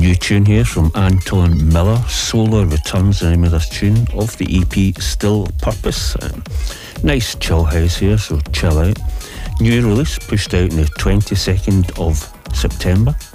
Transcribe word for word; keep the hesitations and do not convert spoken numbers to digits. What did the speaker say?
new tune here from Anton Miller. Solar Returns, the name of this tune, off the E P Still Purpose. Um, nice chill house here, so chill out. New release pushed out on the twenty-second of September.